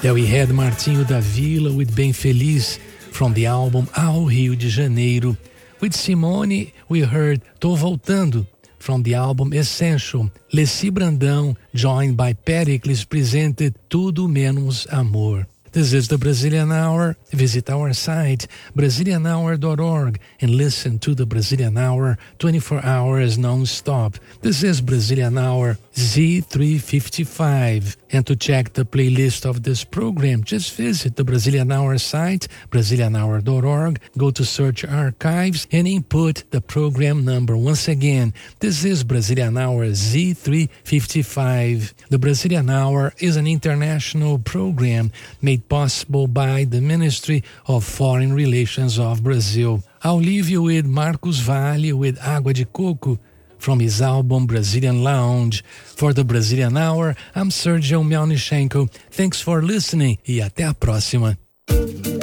There we had Martinho da Vila with Bem Feliz from the album Ao Rio de Janeiro. With Simone, we heard Tô Voltando from the album Essential. Leci Brandão, joined by Pericles, presented Tudo Menos Amor. This is the Brazilian Hour. Visit our site, BrazilianHour.org, and listen to the Brazilian Hour 24 hours non-stop. This is Brazilian Hour Z355. And to check the playlist of this program, just visit the Brazilian Hour site, BrazilianHour.org, go to Search Archives, and input the program number. Once again, this is Brazilian Hour Z355. The Brazilian Hour is an international program made possible by the Ministry of Foreign Relations of Brazil. I'll leave you with Marcos Valle with Água de Coco from his album Brazilian Lounge. For the Brazilian Hour, I'm Sergio Melnichenko. Thanks for listening e até a próxima.